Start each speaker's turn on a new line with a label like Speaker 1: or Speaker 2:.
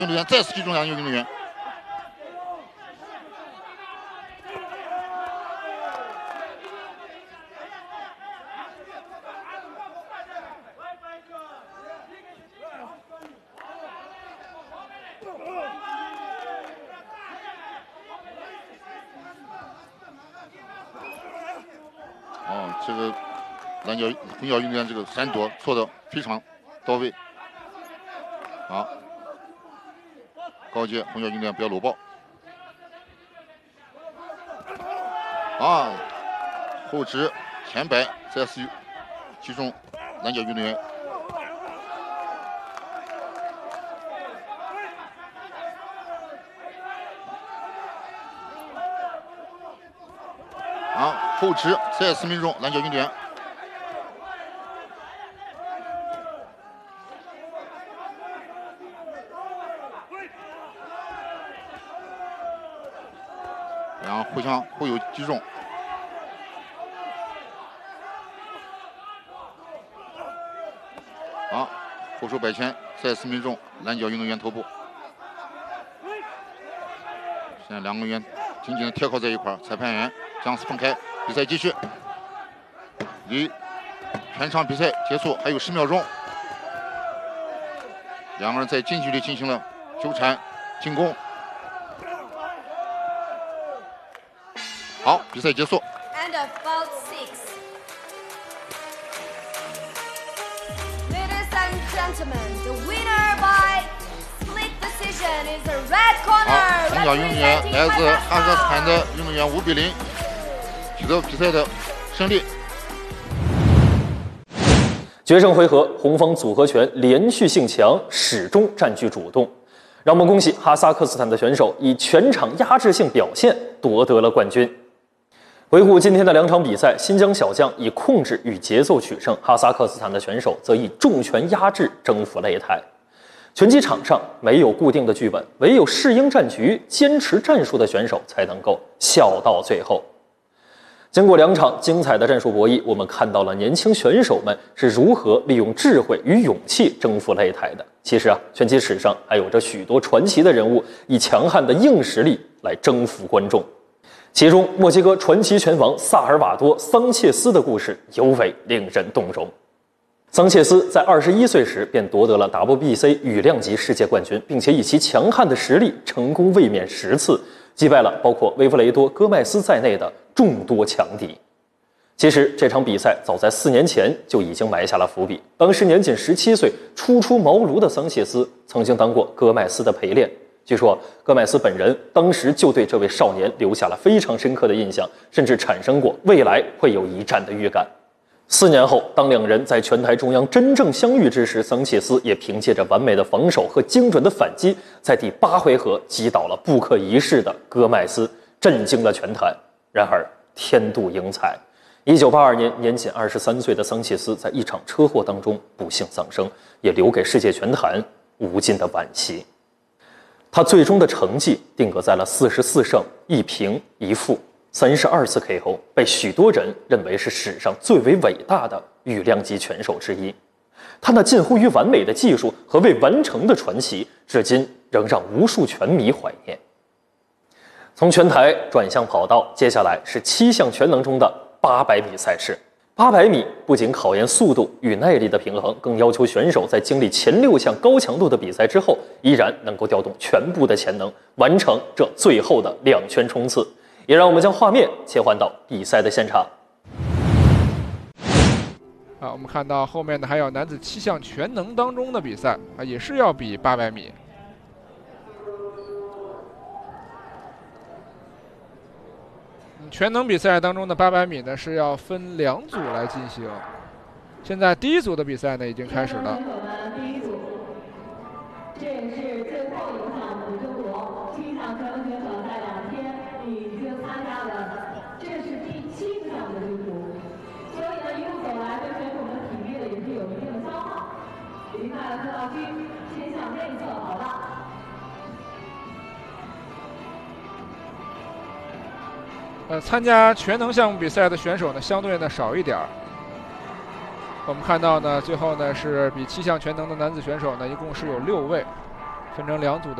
Speaker 1: 运动员再次击中两名运动员。这个红角运动员这个闪躲错的非常到位。好，高阶红角运动员不要搂抱。后直前摆再次击中蓝角运动员。后直再次命中蓝角运动员。两人互有击中。后手摆拳再次命中蓝角运动员头部。现在两个人紧紧的贴靠在一块儿，裁判员将分开，比赛继续。离全场比赛结束还有10秒钟，两个人在近距离进行了纠缠进攻。好，比赛结束。
Speaker 2: End of bout 6. Ladies and gentlemen, the winner by split decision is the red corner.
Speaker 1: 红角运动员来自哈萨克斯坦的运动员5比0取得比赛的胜利。
Speaker 3: 决胜回合，红方组合拳连续性强，始终占据主动。让我们恭喜哈萨克斯坦的选手以全场压制性表现夺得了冠军。回顾今天的2场比赛，新疆小将以控制与节奏取胜，哈萨克斯坦的选手则以重拳压制征服擂台。拳击场上没有固定的剧本，唯有适应战局、坚持战术的选手才能够笑到最后。经过2场精彩的战术博弈，我们看到了年轻选手们是如何利用智慧与勇气征服擂台的。其实拳击史上还有着许多传奇的人物，以强悍的硬实力来征服观众。其中，墨西哥传奇拳王萨尔瓦多·桑切斯的故事尤为令人动容。桑切斯在21岁时便夺得了 WBC 羽量级世界冠军，并且以其强悍的实力成功卫冕10次，击败了包括威弗雷多·戈麦斯在内的众多强敌。其实这场比赛早在4年前就已经埋下了伏笔。当时年仅17岁、初出茅庐的桑切斯曾经当过戈麦斯的陪练。据说戈麦斯本人当时就对这位少年留下了非常深刻的印象，甚至产生过未来会有一战的预感。4年后，当两人在拳台中央真正相遇之时，桑切斯也凭借着完美的防守和精准的反击，在第8回合击倒了不可一世的戈麦斯，震惊了拳坛。然而天妒英才，1982年年仅23岁的桑切斯在一场车祸当中不幸丧生，也留给世界拳坛无尽的惋惜。他最终的成绩定格在了44胜1平1负，32次 KO， 被许多人认为是史上最为伟大的羽量级拳手之一。他那近乎于完美的技术和未完成的传奇，至今仍让无数拳迷怀念。从拳台转向跑道，接下来是7项全能中的800米赛事。800米不仅考验速度与耐力的平衡，更要求选手在经历前6项高强度的比赛之后，依然能够调动全部的潜能，完成这最后的2圈冲刺。也让我们将画面切换到比赛的现场。
Speaker 4: 我们看到后面的还有男子7项全能当中的比赛也是要比800米。全能比赛当中的800米呢是要分2组来进行。现在第1组的比赛呢已经开始了。
Speaker 5: 第1组，这也是最后一项的中国7项全能选手在2天已经参加了，这是第7项的追逐。所以呢，一路走来对选手们体力的也是有一定的消耗。离开了特道区，先向内侧跑道。
Speaker 4: 参加全能项目比赛的选手呢，相对呢少一点儿。我们看到呢，最后呢是比7项全能的男子选手呢，一共是有6位。 分成两组的。